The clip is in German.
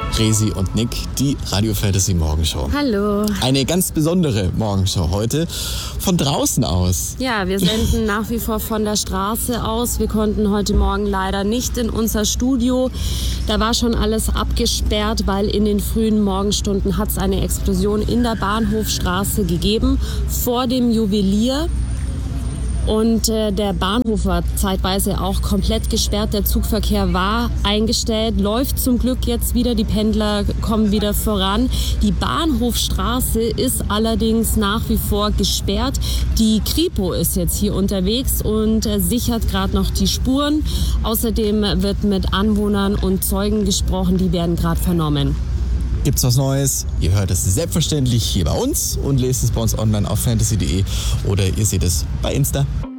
Resi und Nick, die Radio Fantasy Morgenshow. Hallo. Eine ganz besondere Morgenshow heute, von draußen aus. Ja, wir senden nach wie vor von der Straße aus. Wir konnten heute Morgen leider nicht in unser Studio. Da war schon alles abgesperrt, weil in den frühen Morgenstunden hat es eine Explosion in der Bahnhofstraße gegeben, vor dem Juwelier. Und der Bahnhof war zeitweise auch komplett gesperrt. Der Zugverkehr war eingestellt, läuft zum Glück jetzt wieder. Die Pendler kommen wieder voran. Die Bahnhofstraße ist allerdings nach wie vor gesperrt. Die Kripo ist jetzt hier unterwegs und sichert gerade noch die Spuren. Außerdem wird mit Anwohnern und Zeugen gesprochen. Die werden gerade vernommen. Gibt's was Neues? Ihr hört es selbstverständlich hier bei uns und lest es bei uns online auf fantasy.de oder ihr seht es bei Insta.